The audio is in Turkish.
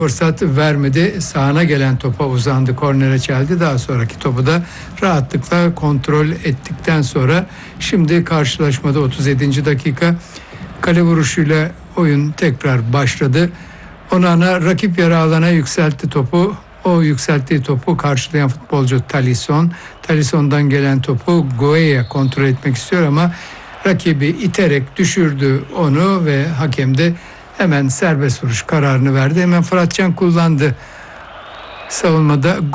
fırsat vermedi. Sağına gelen topa uzandı, kornere çeldi. Daha sonraki topu da rahatlıkla kontrol ettikten sonra şimdi karşılaşmada 37. dakika kale vuruşuyla oyun tekrar başladı. Onana rakip yarı alana yükseltti topu. O yükselttiği topu karşılayan futbolcu Talisson. Talisson'dan gelen topu Gueye kontrol etmek istiyor ama rakibi iterek düşürdü onu ve hakem de hemen serbest vuruş kararını verdi. Hemen Fıratcan kullandı savunmada.